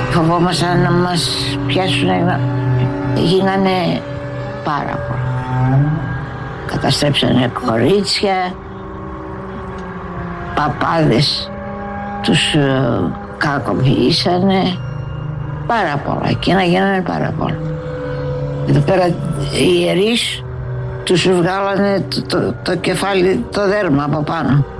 Φοβόμασταν να μας πιάσουν, γίνανε πάρα πολλά. Καταστρέψανε κορίτσια, παπάδες τους κακοποιήσανε, πάρα πολλά. Εκείνα γίνανε πάρα πολλά. Εδώ πέρα οι ιερείς τους βγάλανε το κεφάλι, το δέρμα από πάνω.